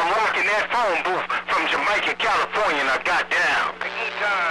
I'm rocking that phone booth from Jamaica, California, and I got down.